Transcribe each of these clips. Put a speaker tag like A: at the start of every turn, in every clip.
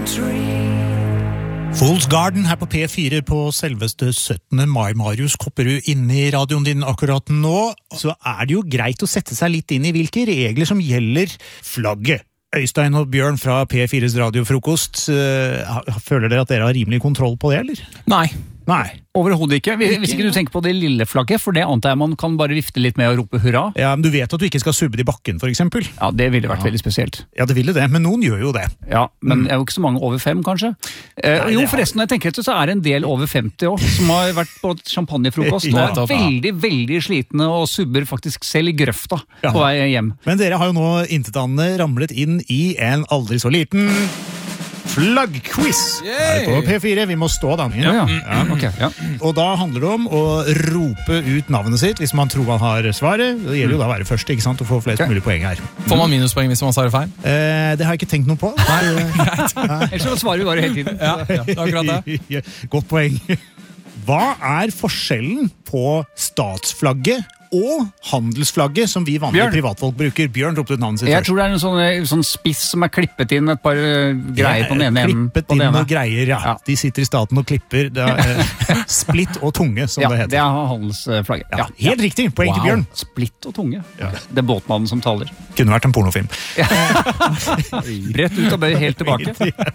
A: Fools Garden her på P4 på selveste 17. mai. Marius Kopperud inne i radioen din akkurat nå. Så det jo greit å sette seg litt inn i hvilke regler som gjelder flagget. Øystein og Bjørn fra P4's radiofrokost, føler dere at dere har rimelig kontroll på det, eller?
B: Nei, overhodet ikke. Hvis ikke du tenker på det lille flagget, for det antar jeg man kan bare vifte litt med og rope hurra.
A: Ja, men du vet at du ikke skal subbe det i bakken, for eksempel.
B: Ja, det ville vært veldig spesielt.
A: Ja, det ville det, men noen gjør jo det.
B: Ja, men det jo ikke så mange over 5, kanskje. Jo, forresten, når jeg tenker etter, så det en del over 50 også, som har vært på champagnefrokost, og veldig, veldig slitne og subber faktisk selv i grøfta på vei hjem.
A: Men dere har jo nå intetanende ramlet inn i en aldri så liten flaggquiz her på P4. Vi må stå da. Og da handler det om å rope ut navnet sitt hvis man tror man har svaret. Det gjelder jo da å være først, ikke sant? Å få flest mulig poeng her.
C: Får man minuspoeng hvis man svarer feil?
A: Det har jeg ikke tenkt noe på.
B: Ellers så svarer vi bare hele tiden.
C: Ja, det akkurat det.
A: Godt poeng. Hva forskjellen på statsflagget og handelsflagget som vi vanlige privatfolk bruker? Bjørn ropte ut navnet sitt først.
B: Jeg tror det en sånn spiss som klippet inn et par greier på den ene enden.
A: Klippet inn og greier, ja. De sitter i staten og klipper. Splitt og tunge, som det heter.
B: Ja, det handelsflagget.
A: Ja, helt riktig, poeng til Bjørn.
B: Splitt og tunge. Det båtmannen som taler.
A: Kunne vært en pornofilm.
B: Brett ut og bøy helt tilbake.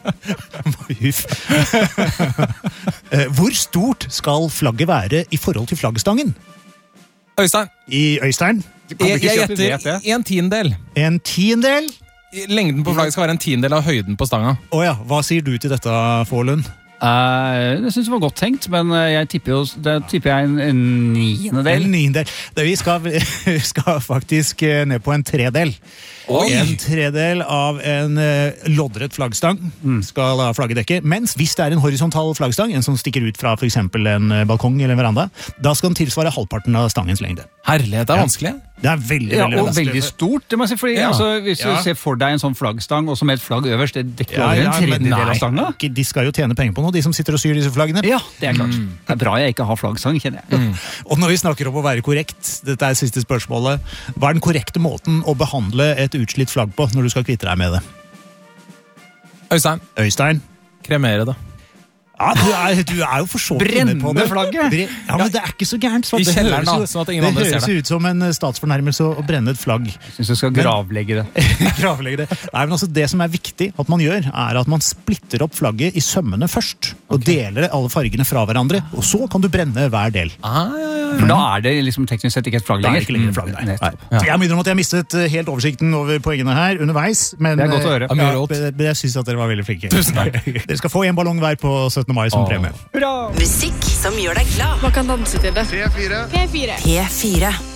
A: Hvor stort skal flagget være i forhold til flaggstangen?
C: Øystein.
A: Øystein?
C: Jeg gjetter 1/10.
A: 1/10?
C: Lengden på flagget skal være 1/10 av høyden på stanga.
A: Hva sier du til dette, Fålund?
B: Jeg synes det var godt tenkt, men jeg tipper en 9/10.
A: En 9/10. Vi skal faktisk ned på en 3/10. En 3/10 av en loddrett flaggstang skal flagget dekke. Mens hvis det en horisontal flaggstang, en som stikker ut fra for eksempel en balkong eller en veranda, da skal den tilsvare halvparten av stangens lengde.
C: Herlighet, det vanskelig.
A: Det veldig, veldig
B: og veldig stort, det må jeg si, fordi hvis du ser for deg en sånn flaggstang, og som et flagg øverst, det dekker over en tredjedel av stanga.
A: De skal jo tjene penger på noe, de som sitter og syr disse flaggene.
B: Ja, det klart. Det bra jeg ikke har flaggstang, kjenner jeg.
A: Og når vi snakker om å være korrekt, dette siste spørsmålet, hva den korrekte måten å behandle et utslitt flagg på når du skal kvitte deg med det? Øystein?
C: Kremere det.
A: Ja, du jo for så vidt inne på det.
B: Brenne flagget?
A: Ja, men det ikke så gærent.
C: I kjelleren da, sånn at ingen andre ser det.
A: Det høres ut som en statsfornærmelse å brenne et flagg.
B: Jeg synes du skal gravlegge det.
A: Gravlegge det. Nei, men altså det som viktig at man gjør, at man splitter opp flagget i sømmene først, og deler alle fargene fra hverandre, og så kan du brenne hver del.
B: For da det liksom teknisk sett ikke et flagg lenger.
A: Det ikke lenger et flagg, nei. Så jeg må innrømme at jeg mistet helt oversikten over poengene her underveis, men
B: det godt å høre.
A: Jeg synes at dere var veldig flinke. Tusen takk. Dere skal få en ballong hver på 17. mai som premie.
D: Musikk som gjør deg glad.
E: Man kan danse til det.
D: P4.